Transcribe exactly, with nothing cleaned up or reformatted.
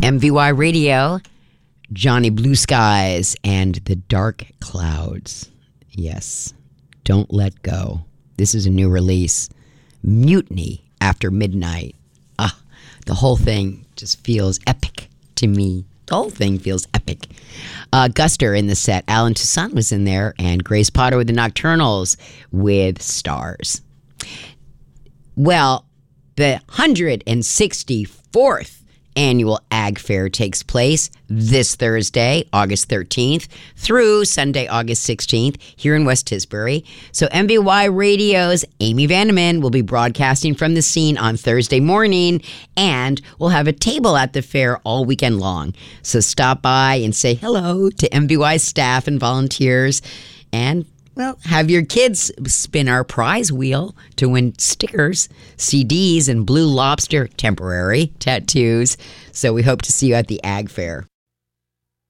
M V Y Radio, Johnny Blue Skies, and The Dark Clouds. Yes, Don't Let Go. This is a new release. Mutiny After Midnight. Ah, the whole thing just feels epic to me. The whole thing feels epic. Uh, Guster in the set. Alan Toussaint was in there, and Grace Potter with the Nocturnals with Stars. Well, the one hundred sixty-fourth Annual Ag Fair takes place this Thursday, August thirteenth, through Sunday, August sixteenth, here in West Tisbury. So M V Y Radio's Amy Vandeman will be broadcasting from the scene on Thursday morning, and we'll have a table at the fair all weekend long. So stop by and say hello to M V Y staff and volunteers, and well, have your kids spin our prize wheel to win stickers, C Ds, and Blue Lobster temporary tattoos. So we hope to see you at the Ag Fair.